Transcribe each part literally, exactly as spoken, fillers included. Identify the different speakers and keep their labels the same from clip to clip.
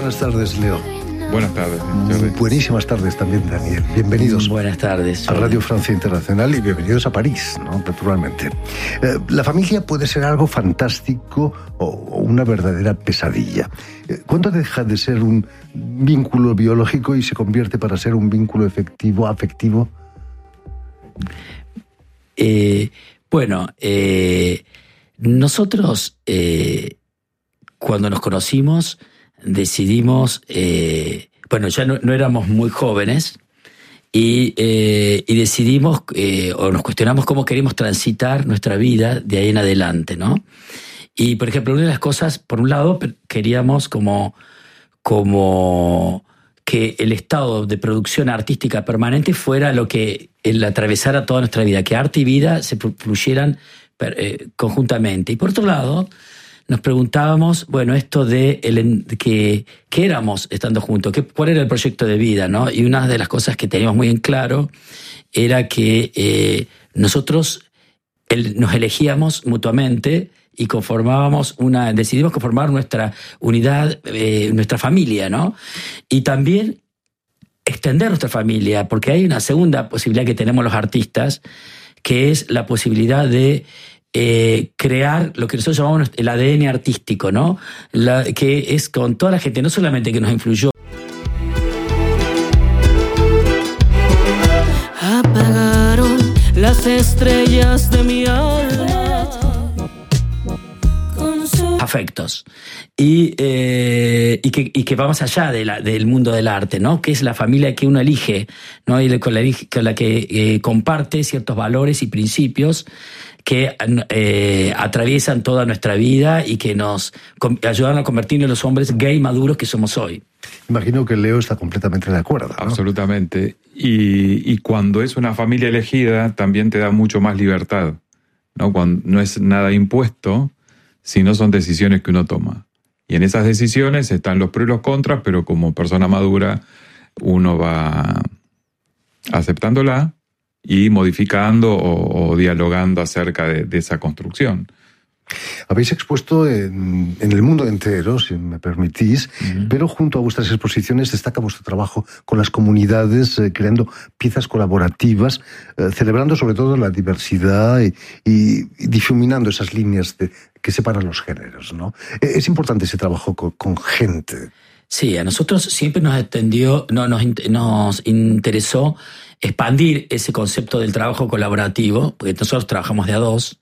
Speaker 1: buenas tardes, Leo.
Speaker 2: Buenas tardes, Jordi.
Speaker 1: Buenísimas tardes también, Daniel. Bienvenidos.
Speaker 3: Buenas tardes, Jordi.
Speaker 1: A Radio Francia Internacional y bienvenidos a París, ¿no? Naturalmente. Eh, la familia puede ser algo fantástico o, o una verdadera pesadilla. Eh, ¿Cuándo deja de ser un vínculo biológico y se convierte para ser un vínculo efectivo, afectivo?
Speaker 3: Eh, bueno, eh, nosotros eh, cuando nos conocimos decidimos, eh, bueno, ya no, no éramos muy jóvenes y, eh, y decidimos eh, o nos cuestionamos cómo queremos transitar nuestra vida de ahí en adelante, ¿no? Y, por ejemplo, una de las cosas, por un lado, queríamos como, como que el estado de producción artística permanente fuera lo que el atravesara toda nuestra vida, que arte y vida se fluyeran eh, conjuntamente. Y, por otro lado, nos preguntábamos, bueno, esto de, el, de que, que éramos estando juntos, que, cuál era el proyecto de vida, ¿no? Y una de las cosas que teníamos muy en claro era que eh, nosotros el, nos elegíamos mutuamente y conformábamos una, decidimos conformar nuestra unidad, eh, nuestra familia, ¿no? Y también extender nuestra familia, porque hay una segunda posibilidad que tenemos los artistas, que es la posibilidad de Eh, crear lo que nosotros llamamos el A D N artístico, ¿no? La, que es con toda la gente, no solamente que nos influyó.
Speaker 4: Apagaron las estrellas de mi alma.
Speaker 3: Afectos. Y, eh, y, que, y que va más allá de la, del mundo del arte, ¿no? Que es la familia que uno elige, ¿no? Y con la, con la que eh, comparte ciertos valores y principios que eh, atraviesan toda nuestra vida y que nos ayudan a convertirnos en los hombres gay maduros que somos hoy.
Speaker 1: Imagino que Leo está completamente de acuerdo, ¿no?
Speaker 2: Absolutamente. Y, y cuando es una familia elegida, también te da mucho más libertad, ¿no? Cuando no es nada impuesto, sino son decisiones que uno toma. Y en esas decisiones están los pros y los contras, pero como persona madura uno va aceptándola y modificando o, o dialogando acerca de, de esa construcción.
Speaker 1: Habéis expuesto en, en el mundo entero, si me permitís, uh-huh. pero junto a vuestras exposiciones destaca vuestro trabajo con las comunidades, eh, creando piezas colaborativas, eh, celebrando sobre todo la diversidad y, y, y difuminando esas líneas de, que separan los géneros, ¿no? Es importante ese trabajo con, con gente.
Speaker 3: Sí, a nosotros siempre nos extendió, no, nos, nos interesó expandir ese concepto del trabajo colaborativo, porque nosotros trabajamos de a dos,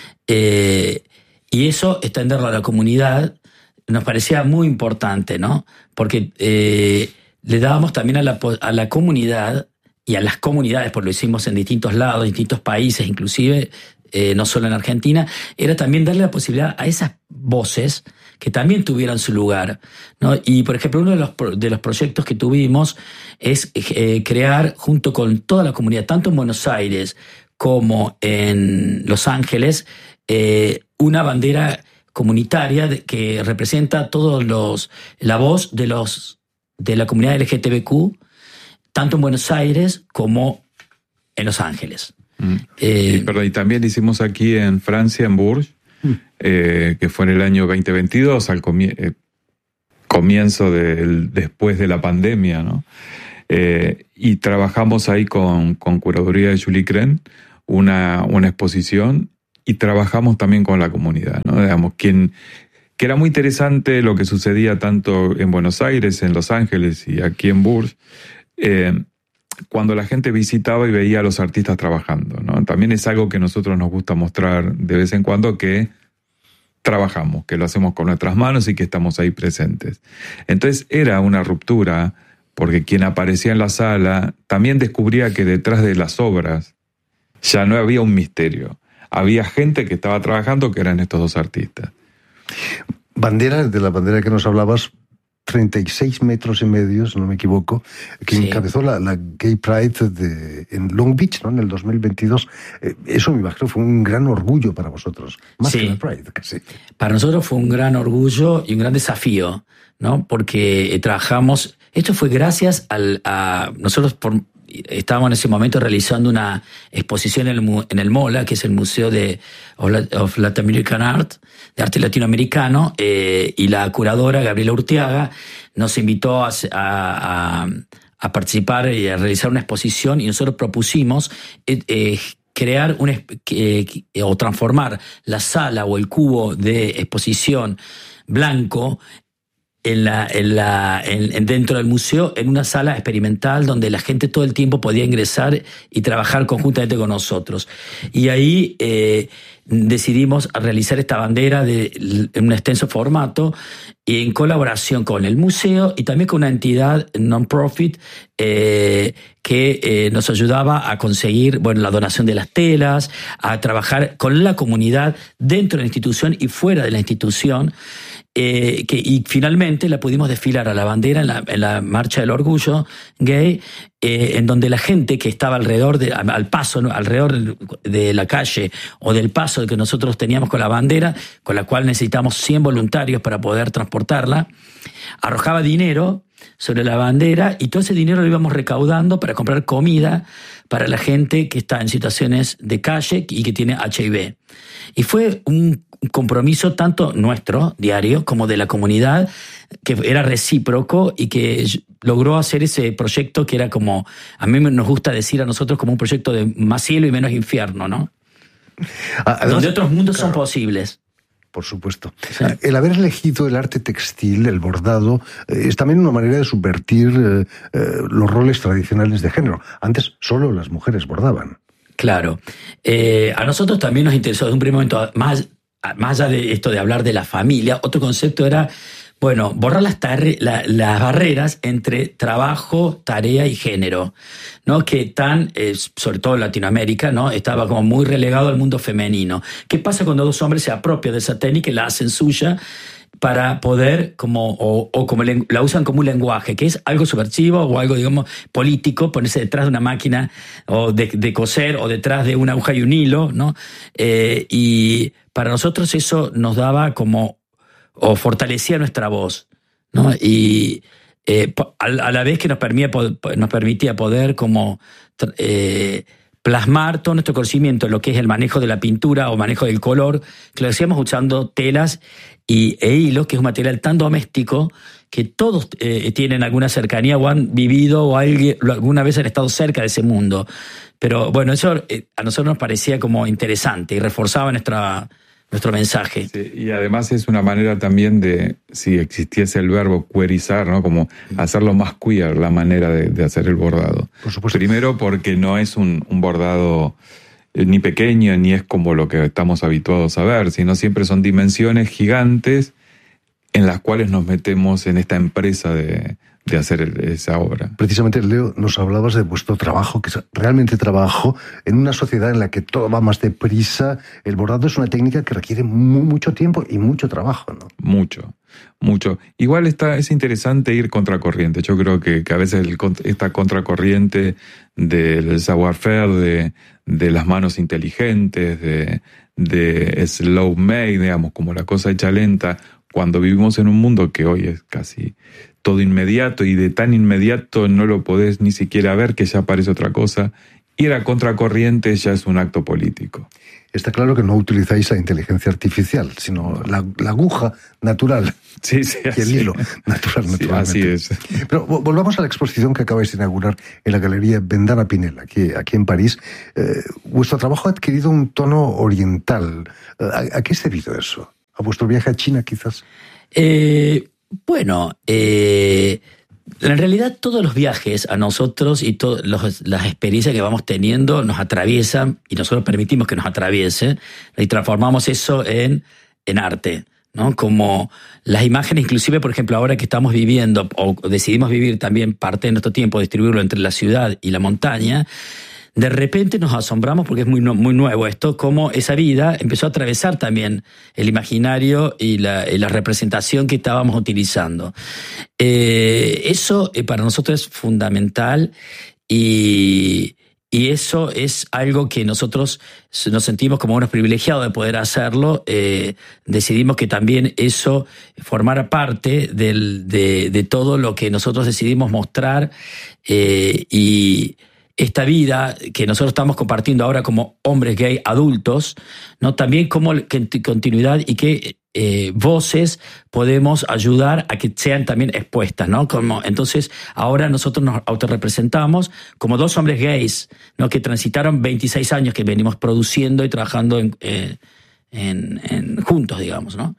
Speaker 3: eh, y eso, extenderlo a la comunidad, nos parecía muy importante, ¿no? Porque eh, le dábamos también a la, a la comunidad y a las comunidades, porque lo hicimos en distintos lados, distintos países, inclusive, eh, no solo en Argentina, era también darle la posibilidad a esas voces que también tuvieran su lugar, ¿no? Y, por ejemplo, uno de los, de los proyectos que tuvimos es eh, crear, junto con toda la comunidad, tanto en Buenos Aires como en Los Ángeles, eh, una bandera comunitaria de, que representa todos los la voz de los de la comunidad L G T B Q, tanto en Buenos Aires como en Los Ángeles.
Speaker 2: Mm. Eh, y, perdón, y también hicimos aquí en Francia, en Bourges, mm. eh, que fue en el año veinte veintidós, al comie- eh, comienzo del después de la pandemia, ¿no? Eh, y trabajamos ahí con, con curaduría de Julie Cren, una, una exposición, y trabajamos también con la comunidad, ¿no? Digamos, quien, que era muy interesante lo que sucedía tanto en Buenos Aires, en Los Ángeles y aquí en Bourges, eh, cuando la gente visitaba y veía a los artistas trabajando, ¿no? También es algo que a nosotros nos gusta mostrar de vez en cuando, que trabajamos, que lo hacemos con nuestras manos y que estamos ahí presentes. Entonces era una ruptura, porque quien aparecía en la sala también descubría que detrás de las obras ya no había un misterio. Había gente que estaba trabajando, que eran estos dos artistas.
Speaker 1: Bandera, de la bandera que nos hablabas, treinta y seis metros y medio, si no me equivoco, que sí. encabezó la, la Gay Pride de, en Long Beach, ¿no? En el dos mil veintidós. Eh, eso me imagino fue un gran orgullo para vosotros, más
Speaker 3: sí.
Speaker 1: que la Pride, casi.
Speaker 3: Para nosotros fue un gran orgullo y un gran desafío, ¿no? Porque eh, trabajamos, esto fue gracias al, a nosotros por estábamos en ese momento realizando una exposición en el, en el MOLA, que es el Museo de of Latin American Art, de arte latinoamericano, eh, y la curadora Gabriela Urteaga nos invitó a, a, a participar y a realizar una exposición, y nosotros propusimos eh, eh, crear un, eh, o transformar la sala o el cubo de exposición blanco en la, en la, en, dentro del museo en una sala experimental donde la gente todo el tiempo podía ingresar y trabajar conjuntamente con nosotros. Y ahí eh, decidimos realizar esta bandera de, en un extenso formato, y en colaboración con el museo y también con una entidad non-profit eh, que eh, nos ayudaba a conseguir, bueno, la donación de las telas, a trabajar con la comunidad dentro de la institución y fuera de la institución. Eh, que, y finalmente la pudimos desfilar a la bandera en la, en la Marcha del Orgullo Gay, eh, en donde la gente que estaba alrededor, de, al paso, ¿no? alrededor de la calle o del paso que nosotros teníamos con la bandera, con la cual necesitamos cien voluntarios para poder transportarla, arrojaba dinero sobre la bandera, y todo ese dinero lo íbamos recaudando para comprar comida para la gente que está en situaciones de calle y que tiene H I V. Y fue un compromiso tanto nuestro, diario, como de la comunidad, que era recíproco y que logró hacer ese proyecto que era como, a mí nos gusta decir a nosotros, como un proyecto de más cielo y menos infierno, ¿no? Además, donde otros mundos claro, son posibles.
Speaker 1: Por supuesto. Sí. El haber elegido el arte textil, el bordado, eh, es también una manera de subvertir eh, eh, los roles tradicionales de género. Antes solo las mujeres bordaban.
Speaker 3: Claro. Eh, a nosotros también nos interesó desde un primer momento, más, más allá de esto de hablar de la familia, otro concepto era, bueno, borrar las, tar- la, las barreras entre trabajo, tarea y género, ¿no? Que tan, eh, sobre todo en Latinoamérica, ¿no? Estaba como muy relegado al mundo femenino. ¿Qué pasa cuando dos hombres se apropian de esa técnica y la hacen suya para poder, como, o, o como le, la usan como un lenguaje, que es algo subversivo o algo, digamos, político, ponerse detrás de una máquina o de, de coser o detrás de una aguja y un hilo, ¿no? Eh, y para nosotros eso nos daba como, o fortalecía nuestra voz, ¿no? Y eh, a, a la vez que nos permitía, nos permitía poder como eh, plasmar todo nuestro conocimiento en lo que es el manejo de la pintura o manejo del color, que lo hacíamos usando telas y, e hilos, que es un material tan doméstico que todos eh, tienen alguna cercanía o han vivido o alguien, alguna vez han estado cerca de ese mundo. Pero bueno, eso eh, a nosotros nos parecía como interesante y reforzaba nuestra... nuestro mensaje.
Speaker 2: Sí, y además es una manera también de, si existiese el verbo queerizar, ¿no? Como hacerlo más queer, la manera de, de hacer el bordado.
Speaker 1: Por supuesto.
Speaker 2: Primero porque no es un, un bordado eh, ni pequeño, ni es como lo que estamos habituados a ver, sino siempre son dimensiones gigantes en las cuales nos metemos en esta empresa de, de hacer esa obra.
Speaker 1: Precisamente, Leo, nos hablabas de vuestro trabajo, que es realmente trabajo, en una sociedad en la que todo va más deprisa. El bordado es una técnica que requiere muy, mucho tiempo y mucho trabajo, ¿no?
Speaker 2: Mucho, mucho. Igual está, es interesante ir contracorriente. Yo creo que, que a veces el, esta contracorriente del savoir-faire, de, de las manos inteligentes, de, de slow made, digamos, como la cosa hecha lenta, cuando vivimos en un mundo que hoy es casi todo inmediato, y de tan inmediato no lo podés ni siquiera ver, que ya parece otra cosa, ir a contracorriente ya es un acto político.
Speaker 1: Está claro que no utilizáis la inteligencia artificial, sino la, la aguja natural.
Speaker 2: Sí, sí,
Speaker 1: y el hilo natural,
Speaker 2: sí,
Speaker 1: naturalmente.
Speaker 2: Así es.
Speaker 1: Pero volvamos a la exposición que acabáis de inaugurar en la Galería Vendana Pinel, aquí, aquí en París. Eh, vuestro trabajo ha adquirido un tono oriental. ¿A, a qué es debido eso? ¿A vuestro viaje a China, quizás?
Speaker 3: Eh, bueno, eh, en realidad todos los viajes a nosotros y todas las experiencias que vamos teniendo nos atraviesan, y nosotros permitimos que nos atraviese, y transformamos eso en, en arte, ¿no? Como las imágenes, inclusive, por ejemplo, ahora que estamos viviendo, o decidimos vivir también parte de nuestro tiempo, distribuirlo entre la ciudad y la montaña, de repente nos asombramos, porque es muy, muy nuevo esto, cómo esa vida empezó a atravesar también el imaginario y la, y la representación que estábamos utilizando. Eh, eso eh, para nosotros es fundamental, y, y eso es algo que nosotros nos sentimos como unos privilegiados de poder hacerlo. Eh, decidimos que también eso formara parte del, de, de todo lo que nosotros decidimos mostrar, eh, y esta vida que nosotros estamos compartiendo ahora como hombres gay adultos, ¿no? También como continuidad y qué eh, voces podemos ayudar a que sean también expuestas, ¿no? Como, entonces, ahora nosotros nos autorrepresentamos como dos hombres gays, ¿no? Que transitaron veintiséis años que venimos produciendo y trabajando en, eh, en, en juntos, digamos, ¿no?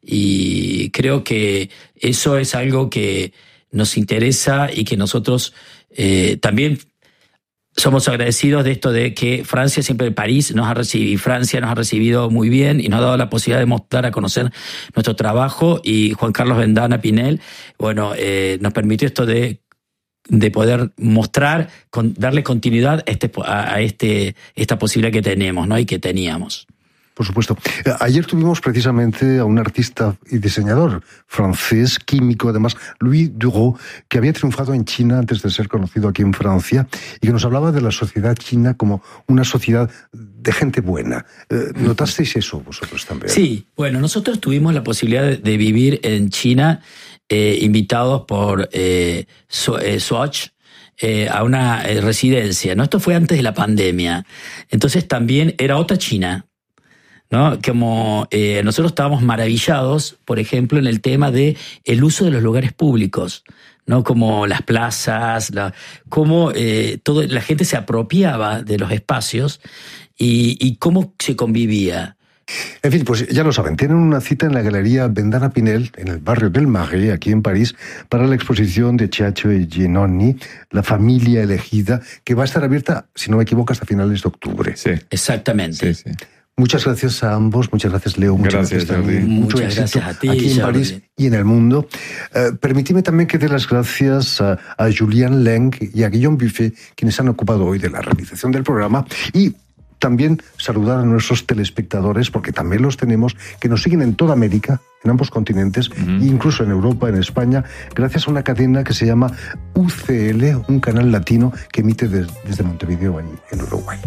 Speaker 3: Y creo que eso es algo que nos interesa y que nosotros eh, también somos agradecidos de esto de que Francia, siempre París nos ha recibido, Francia nos ha recibido muy bien y nos ha dado la posibilidad de mostrar a conocer nuestro trabajo, y Juan Carlos Vendana Pinel, bueno, eh, nos permitió esto de, de poder mostrar, con, darle continuidad a, este, a este, esta posibilidad que tenemos, ¿no? Y que teníamos.
Speaker 1: Por supuesto. Ayer tuvimos precisamente a un artista y diseñador francés, químico además, Louis Dureau, que había triunfado en China antes de ser conocido aquí en Francia, y que nos hablaba de la sociedad china como una sociedad de gente buena. ¿Notasteis eso vosotros también?
Speaker 3: Sí, bueno, nosotros tuvimos la posibilidad de, de vivir en China, eh, invitados por eh, Swatch, Eh, a una eh, residencia, ¿no? Esto fue antes de la pandemia. Entonces también era otra China, ¿no? Como eh, nosotros estábamos maravillados, por ejemplo, en el tema de el uso de los lugares públicos, ¿no? Como las plazas, la, cómo eh, todo, la gente se apropiaba de los espacios y, y cómo se convivía.
Speaker 1: En fin, pues ya lo saben, tienen una cita en la Galería Vendana Pinel, en el barrio del Marais, aquí en París, para la exposición de Ciaccio e Giannoni, La familia elegida, que va a estar abierta, si no me equivoco, hasta finales de octubre.
Speaker 2: Sí.
Speaker 3: Exactamente.
Speaker 2: Sí, sí.
Speaker 1: Muchas gracias a ambos, muchas gracias Leo, muchas
Speaker 2: gracias,
Speaker 1: gracias también, mucho
Speaker 3: muchas
Speaker 1: éxito
Speaker 3: gracias a ti,
Speaker 1: aquí en
Speaker 3: Jordi.
Speaker 1: París y en el mundo. Eh, permitidme también que dé las gracias a, a Julien Leng y a Guillaume Buffet, quienes han ocupado hoy de la realización del programa, y también saludar a nuestros telespectadores, porque también los tenemos, que nos siguen en toda América, en ambos continentes, uh-huh. e incluso en Europa, en España, gracias a una cadena que se llama U C L, un canal latino que emite des, desde Montevideo, allí en Uruguay.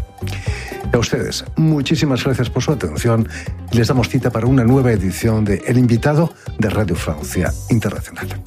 Speaker 1: A ustedes, muchísimas gracias por su atención y les damos cita para una nueva edición de El Invitado de Radio Francia Internacional.